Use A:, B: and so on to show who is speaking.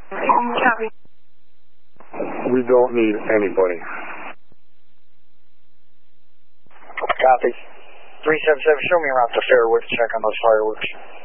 A: Copy.
B: We don't need anybody.
C: Copy. 377, show me around the Fairwood to check on those fireworks.